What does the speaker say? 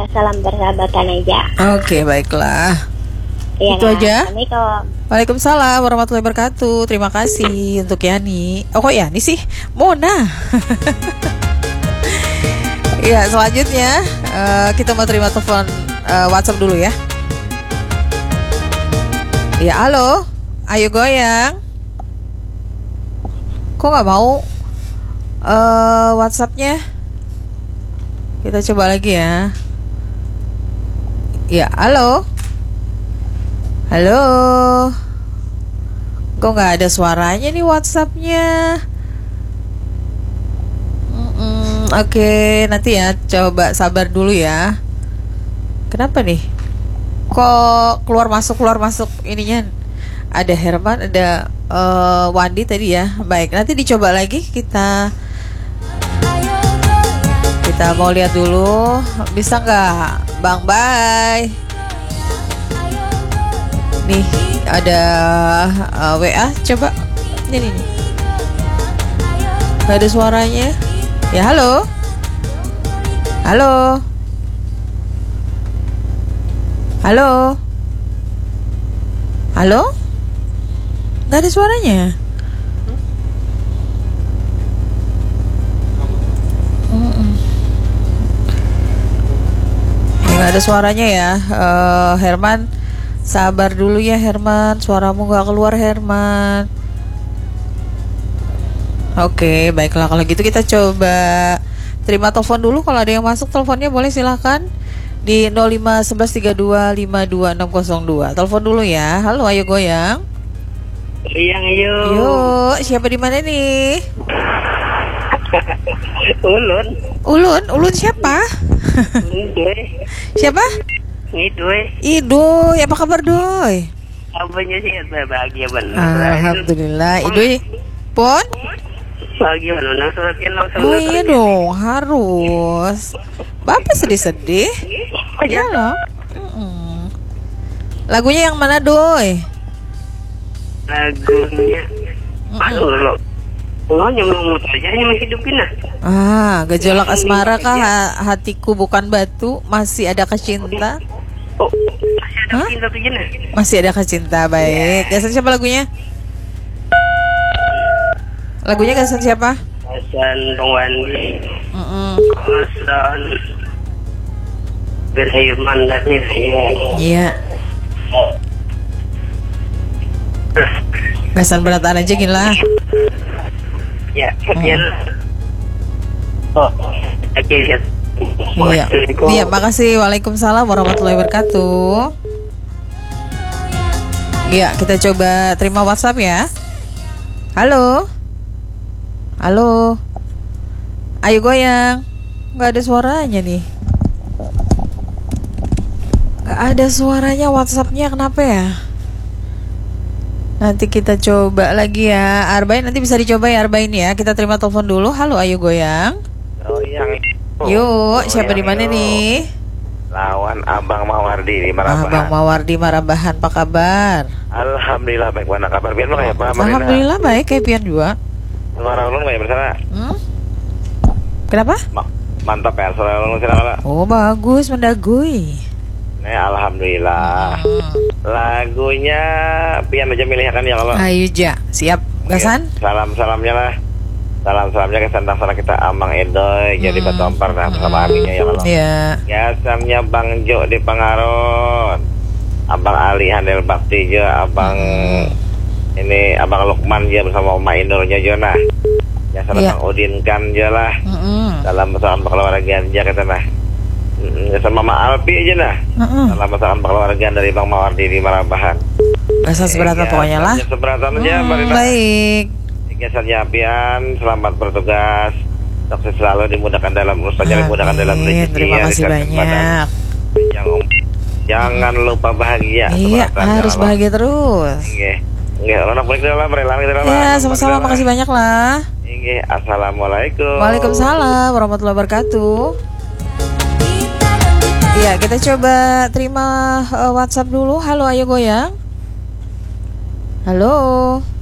salam persahabatan aja. Oke, baiklah. Iya, Itu aja. Assalamualaikum. Waalaikumsalam warahmatullahi wabarakatuh. Terima kasih untuk Yani. Oh kok Yani sih? Mona. Ya, selanjutnya kita mau terima telepon WhatsApp dulu ya. Ya, halo. Ayo goyang. Kok nggak mau WhatsAppnya? Kita coba lagi ya. Ya, halo. Halo. Kok nggak ada suaranya nih WhatsAppnya? Oke, nanti ya coba sabar dulu ya. Kenapa nih? Kok keluar masuk ininya? Ada Herman, ada Wandi tadi ya. Baik, nanti dicoba lagi kita mau lihat dulu. Bisa nggak, Bang Bay? Nih ada WA, coba. Ini nih. Gak ada suaranya. Ya, halo. Halo. Halo. Halo. Gak ada suaranya. Gak ada suaranya ya. Herman, sabar dulu ya Herman. Suaramu gak keluar Herman. Oke, baiklah kalau gitu kita coba terima telepon dulu. Kalau ada yang masuk teleponnya boleh silahkan di 051132520602. Telepon dulu ya. Halo, ayo goyang. Goyang yuk. Yuk, siapa di mana nih? Ulun siapa? Idoi. Siapa? Idoi, apa kabar Doi? Abangnya sih bahagia benar. Alhamdulillah. Idoi pun bahagia benar. Oh iya dong, harus. Bapak sedih-sedih. Ya loh. Lagunya yang mana Doi? Lagunya aduh lo nyemong aja hanya hidupin lah. Gejolak asmara kah? Hatiku bukan batu, masih ada kecinta. Oh, masih ada cinta tuh Jena. Masih ada kecinta, baik. Gasan siapa lagunya? Lagunya gasan siapa? Gasan Bang Wandi. Gasan Berhayman tadi. Iya. Gasan beratan aja gila. Ya, kemudian oke, lihat. Iya, makasih. Waalaikumsalam warahmatullahi wabarakatuh. Iya, kita coba terima WhatsApp ya. Halo. Halo. Ayo goyang. Gak ada suaranya nih. Gak ada suaranya WhatsAppnya, kenapa ya? Nanti kita coba lagi ya. Arbain nanti bisa dicoba ya Arbain ya. Kita terima telepon dulu. Halo, ayo goyang. Yuk, siapa di mana nih? Lawan Abang Mawardi di Marabahan. Abang Mawardi Marabahan, apa kabar? Alhamdulillah baik, mana kabar Pian lo ya Pak? Alhamdulillah baik, kayak Pian juga. Suara ulun kayak bersana. Kenapa? Mantap ya suara ulun sana. Oh, bagus, mendagui. Alhamdulillah. Lagunya Pian aja milih kan ya kalau. Ayo ja, siap. Gasan? Salam-salamnya lah. Salam-salamnya ke sana kita Amang Edoy jadi Batompar nah bersama Aminya ya kalau. Iya. Gasamnya Bang Jo di Pangaron. Abang Ali Handel Bakti juga, Abang ini Abang Lukman juga bersama Oma Indurnya juga nah. Ya salam Bang Udin kan juga lah. Salam keluarga aja kata nah. Sama Mama Alpi aja nah. Salam keluarga dari Bang Mawardi di Marabahan. Gak seberatan pokoknya lah. Seberatan aja baik. Gasannya Pian, selamat bertugas. Sukses selalu, dimudahkan dalam urusannya, dimudahkan dalam rezeki. Terima kasih banyak. Jangan lupa bahagia. Iya, harus bahagia terus. Nggih, orang boleh kita lah, berelang kita lah. Ya, sama-sama, makasih banyak lah. Nggih, assalamualaikum. Waalaikumsalam warahmatullahi wabarakatuh. Iya, kita coba terima WhatsApp dulu. Halo, ayo goyang. Halo.